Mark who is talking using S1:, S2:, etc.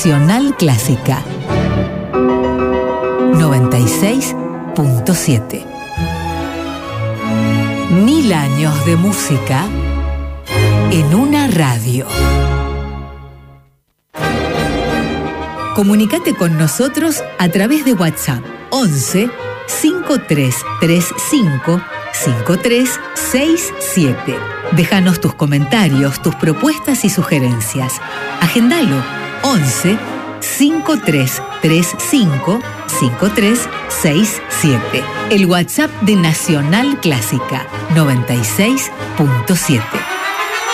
S1: Nacional Clásica 96.7. 1000 años de música en una radio. Comunicate con nosotros a través de WhatsApp 11 5335 5367. Déjanos tus comentarios, tus propuestas y sugerencias. Agendalo 11 5335 5367. El WhatsApp de Nacional Clásica 96.7.